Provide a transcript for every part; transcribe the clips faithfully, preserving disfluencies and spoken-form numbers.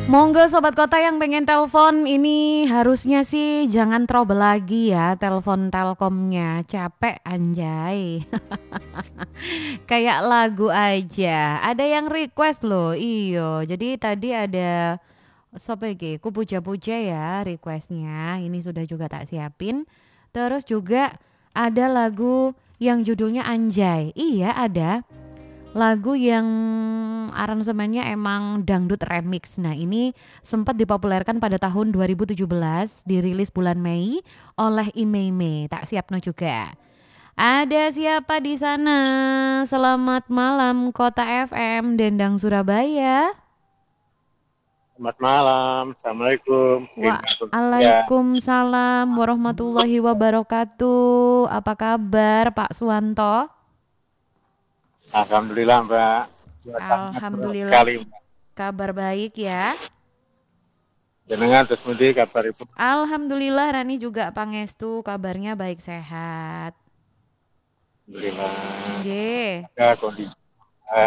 Monggo Sobat Kota yang pengen telepon ini harusnya sih jangan trouble lagi ya telepon Telkomnya, capek anjay. Kayak lagu aja. Ada yang request loh. Iyo. Jadi tadi ada sapa iki? Ku puja-puja ya requestnya. Ini sudah juga tak siapin. Terus juga ada lagu yang judulnya Anjay. Iya ada. Lagu yang aransemennya emang dangdut remix. Nah, ini sempat dipopulerkan pada tahun dua ribu tujuh belas, dirilis bulan Mei oleh Imeime. Tak siapno juga. Ada siapa di sana? Selamat malam Kota F M Dendang Surabaya. Selamat malam, Assalamualaikum. Ya, Waalaikumsalam warahmatullahi wabarakatuh. Apa kabar Pak Suwanto? Alhamdulillah Mbak. Alhamdulillah. Sekali Mbak. Kabar baik ya. Jenengan terus mundi kabar Ibu. Alhamdulillah Rani juga pangestu kabarnya baik sehat. Alhamdulillah. Nggih. Ya, kondisi. Uh,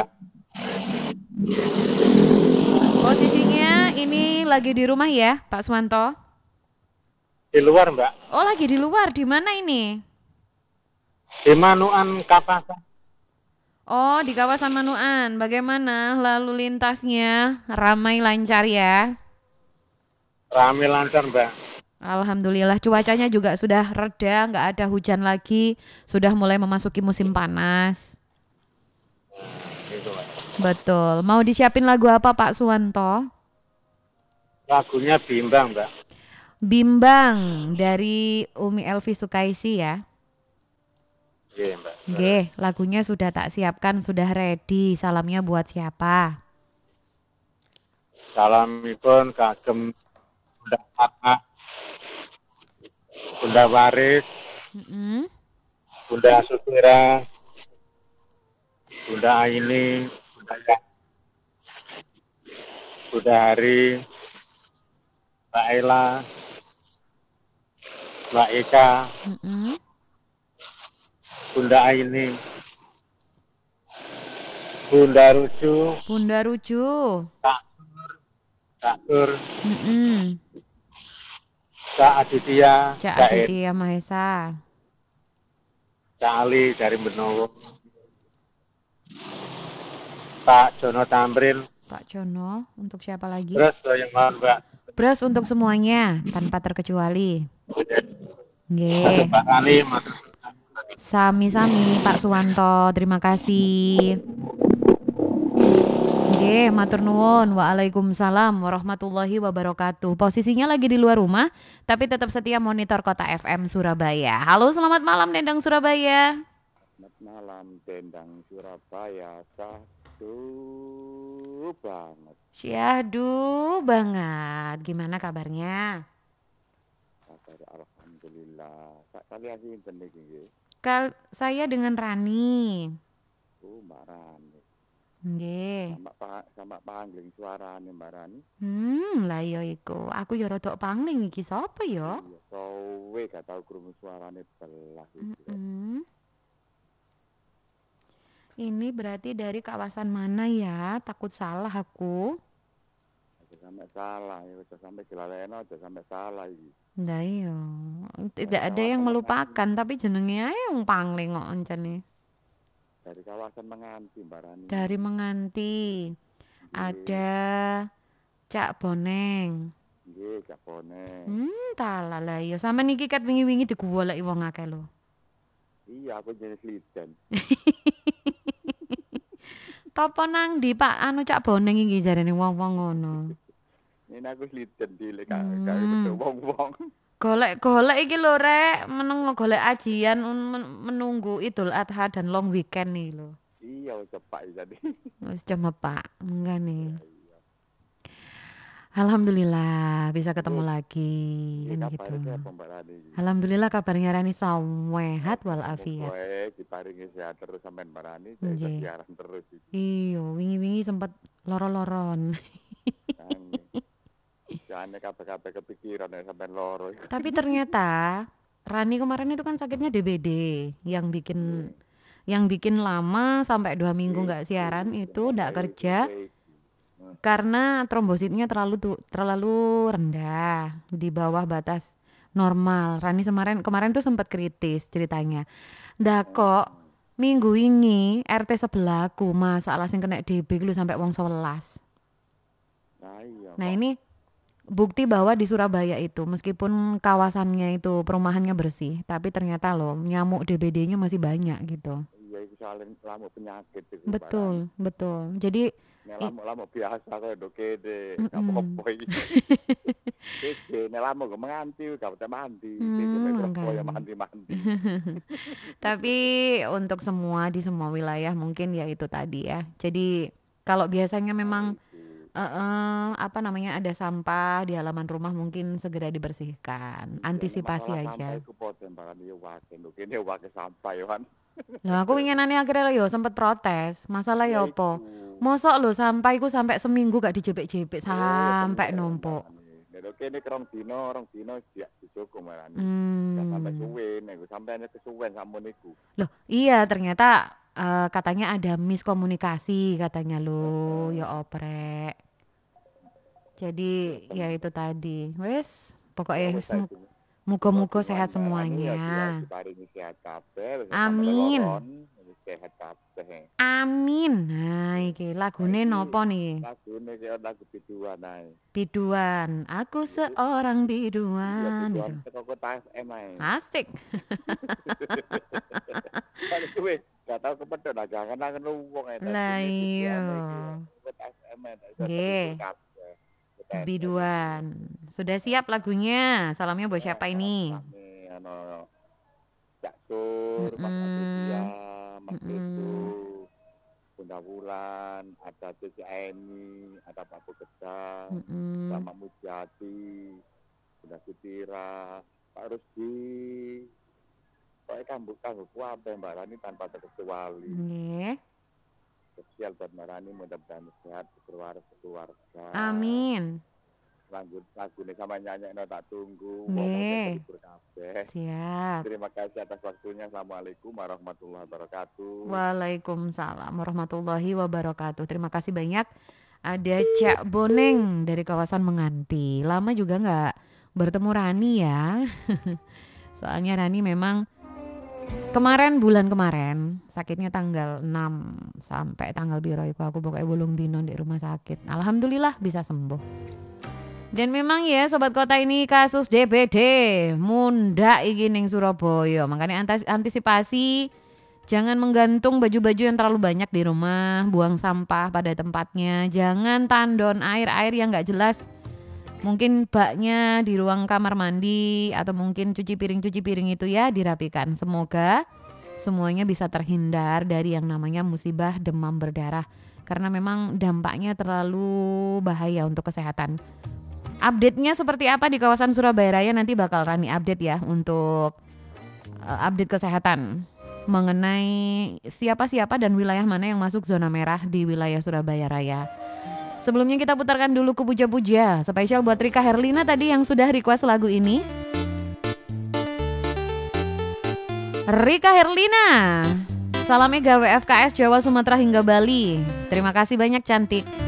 Posisinya ini lagi di rumah ya, Pak Suwanto? Di luar Mbak. Oh, lagi di luar. Di mana ini? Di Manuan Kapasan. Oh, di kawasan Manuan. Bagaimana lalu lintasnya? Ramai lancar ya? Ramai lancar Mbak. Alhamdulillah cuacanya juga sudah reda, nggak ada hujan lagi, sudah mulai memasuki musim panas. Gitu, Mbak. Betul. Mau disiapin lagu apa Pak Suwanto? Lagunya Bimbang Mbak. Bimbang dari Umi Elvi Sukaisi ya. Iya Mbak. Oke, lagunya sudah tak siapkan, sudah ready. Salamnya buat siapa? Salamipun kagem Bunda Fatma, Bunda Waris, Mm-mm. Bunda Sutira, Bunda Aini, Bunda Ya, Bunda Hari, Mbak Ella, Mbak Eka, Mm-mm. Bunda Aini, Bunda Ruju, Bunda Ruju, Kak Kak Nur, Mm-mm. Kak Aditya, Cak Kak En, Aditya Mahesa, Kak Ali dari Benowo, Pak Jono Tamrin, Pak Jono, untuk siapa lagi? terus yang mohon Mbak, Bros untuk semuanya tanpa terkecuali. Matur Nggih. Mbak Ani, matur Sami-sami Pak Suwanto, terima kasih. Nggih, matur nuwun. Waalaikumsalam warahmatullahi wabarakatuh. Posisinya lagi di luar rumah, tapi tetap setia monitor Kota F M Surabaya. Halo, selamat malam Dendang Surabaya. Selamat malam Dendang Surabaya, sahdu banget. Syahdu banget. Gimana kabarnya? Kabar alhamdulillah. Sak kali asih enten iki nggih. Kal saya dengan Rani. Oh, Mbak Rani. Nggih. Sama pa, sama pangling suarane Mbak Rani. Hmm, lah iya iku. Aku ya rada pangling iki sapa ya? Iya, kowe gak tau krungu suarane belas iki. Mm-mm. Ini berarti dari kawasan mana ya? Takut salah aku. Aja sampe salah, ya aja sampe dilaleno, aja sampe salah iki. Ndak iya. Tidak ada yang melupakan, tapi jenenge ae wong pangling kok encene. Dari kawasan Menganti Mbak Rani. Dari Menganti. Ada Cak Boneng. Nggih, Cak Boneng. Hmm, tala lah iya. Sampeyan iki ket wingi-wingi digoleki wong akeh lho. Iya, aku jenis liden. Topo nang ndi Pak anu Cak Boneng iki jarene wong-wong ngono. Ini aku liden di lek gak Hmm. ketemu wong-wong. Golek-golek iki lho rek, meneng golek ajian un- men- menunggu Idul Adha dan long weekend nih lho. Iya, cepak jadi. Wis cuma Pak, enggak nih. Alhamdulillah bisa ketemu lagi kan Iya, gitu. kabarnya apa Mbak Rani? Alhamdulillah kabarnya Rani sehat walafiat. Pokoknya diparingi sehat terus sampean Mbak Rani, Nggih. saya siaran terus iki. Iya, wingi-wingi sempat loro-loron. Jangan kabeh-kabeh kepikiran ya sampean loro. Tapi ternyata Rani kemarin itu kan sakitnya D B D yang bikin yang bikin lama sampai dua minggu nggak siaran itu nggak kerja. karena trombositnya terlalu tu, terlalu rendah di bawah batas normal. Rani kemarin kemarin tuh sempat kritis ceritanya. Dah kok minggu ini R T sebelahku masalah sing kena D B lu sampai wong sewelas. Nah, iya, Nah Pak. ini bukti bahwa di Surabaya itu meskipun kawasannya itu perumahannya bersih, tapi ternyata loh nyamuk D B D-nya masih banyak gitu. Iya, itu soalnya lamuk penyakit itu. Betul, betul. Jadi Nek lamuk-lamuk biasa kaya do kede, gak Mm-mm. apa-apa iki. Kede, nek lamuk gak menganti, gak pate mandi. Hmm, Kede mek ya makanya. mandi-mandi. Tapi untuk semua di semua wilayah mungkin ya itu tadi ya. Jadi kalau biasanya memang eh, eh, apa namanya ada sampah di halaman rumah mungkin segera dibersihkan. Antisipasi Masalah aja. sampah iku poten barang yo wake, lho kene wake sampah yo kan. Lah aku winginane akhirnya yo sempet protes. Masalah ya Ya apa? iku. Mosok lho sampah iku sampai seminggu gak dijepit-jepit Oh, ya sampai bener, numpuk. makane. Nek kene krong dino, rong dino dia dijogo marani. Hmm. Ya sampai suwe nek sampeyan kesuwen sampun iku. Loh, iya ternyata eh, katanya ada miskomunikasi katanya lo, ya oprek. Jadi ya itu tadi. Wes, pokoknya Ya, wes wis mu- saiki. muga-muga Kalau sehat diwarnai, ya, semuanya. dia diparingi sehat kabeh, wis Amin. sampe loron, wis sehat kabeh. Amin. Nah, iki lagune Iki nopo nih? Lagune kaya lagu biduan ae. Biduan. Aku Itu seorang iya biduan biduan itu. teko kota F M ae. Asik. Kan kuwi gak tau kepethuk lah jangan nang wong ae. Lah iya. Kota F M ae. Nggih. Biduan. Sudah siap lagunya? Salamnya buat siapa ini? Ini ano Cak Sur, Mas Mm-mm. Aditya, Mas Mm-mm. Beto, Bunda Wulan, ada Cici Eni, ada Pak Bekedar, Mm-mm. sama Mujati, Bunda Sutira, Pak Rusdi. Pokoknya kamu-kamu kuabe Mbak Rani tanpa terkecuali. Nggih. Sosial buat Mbak Rani mudah-mudahan sehat keluarga. Amin. Lagu lagu ini sama nyanyi no tak tunggu. Nggih. Mau kabeh. Siap. Terima kasih atas waktunya. Assalamualaikum warahmatullahi wabarakatuh. Waalaikumsalam warahmatullahi wabarakatuh. Terima kasih banyak. Ada Cak Boneng dari kawasan Menganti. Lama juga nggak bertemu Rani ya. Soalnya Rani memang kemarin bulan kemarin sakitnya tanggal enam sampai tanggal biro iku aku pokoknya bolong dino di rumah sakit. Alhamdulillah bisa sembuh. Dan memang ya sobat kota ini kasus D B D munda iki ning Surabaya. Makanya antisipasi jangan menggantung baju-baju yang terlalu banyak di rumah, buang sampah pada tempatnya, jangan tandon air-air yang nggak jelas. Mungkin baknya di ruang kamar mandi atau mungkin cuci piring-cuci piring itu ya dirapikan. Semoga semuanya bisa terhindar dari yang namanya musibah demam berdarah. Karena memang dampaknya terlalu bahaya untuk kesehatan. Update-nya seperti apa di kawasan Surabaya Raya nanti bakal Rani update ya untuk uh, update kesehatan mengenai siapa-siapa dan wilayah mana yang masuk zona merah di wilayah Surabaya Raya. Sebelumnya kita putarkan dulu ke puja-puja spesial buat Rika Herlina tadi yang sudah request lagu ini. Rika Herlina, salamnya W F K S Jawa Sumatera hingga Bali. Terima kasih banyak cantik.